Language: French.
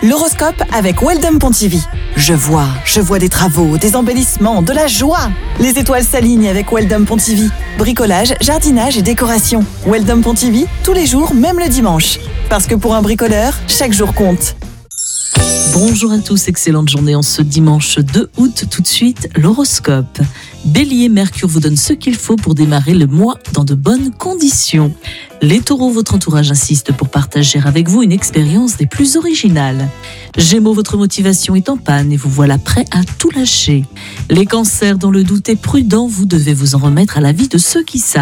L'horoscope avec Weldon Pontivy. Je vois des travaux, des embellissements, de la joie. Les étoiles s'alignent avec Weldon Pontivy. Bricolage, jardinage et décoration. Weldon Pontivy, tous les jours, même le dimanche. Parce que pour un bricoleur, chaque jour compte. Bonjour à tous, excellente journée en ce dimanche 2 août. Tout de suite, l'horoscope. Bélier, Mercure vous donne ce qu'il faut pour démarrer le mois dans de bonnes conditions. Les taureaux, votre entourage insiste pour partager avec vous une expérience des plus originales. Gémeaux, votre motivation est en panne et vous voilà prêt à tout lâcher. Les cancers, dans le doute est prudent, vous devez vous en remettre à l'avis de ceux qui savent.